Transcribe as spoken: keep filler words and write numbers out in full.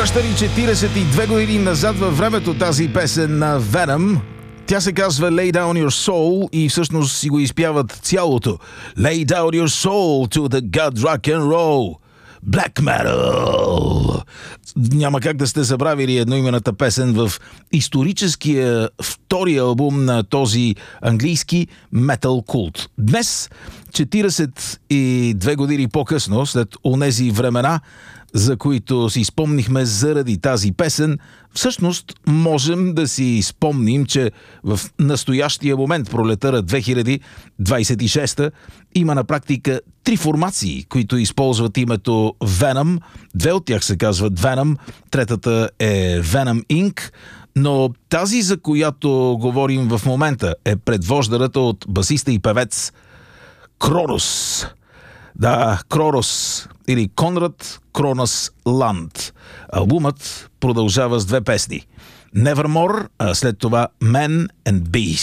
връща ни четиридесет и две години назад във времето тази песен на Venom. Тя се казва Lay Down Your Soul и всъщност си го изпяват цялото. Lay down your soul to the God Rock and Roll. Black Metal. Няма как да сте забравили едноимената песен в историческия втори албум на този английски метал култ. Днес, четиридесет и две години по-късно, след онези времена, за които си спомнихме заради тази песен, всъщност можем да си спомним, че в настоящия момент, пролетта на две хиляди двадесет и шеста, има на практика три формации, които използват името Venom. Две от тях се казват Venom, третата е Venom инк, но тази, за която говорим в момента, е предвождарата от басиста и певец Кронос. Да, Кронос или Конрад Кронос Ланд. Албумът продължава с две песни. Nevermore, а след това Man and Beast.